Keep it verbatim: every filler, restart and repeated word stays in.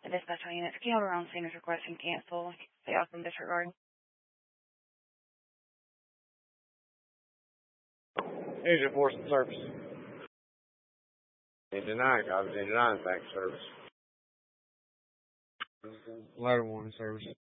The dispatch unit. Can you hold around scene is requesting cancel. They also disregard. Here's your force of service. Engine nine, copy engine nine, thanks service. Ladder one service.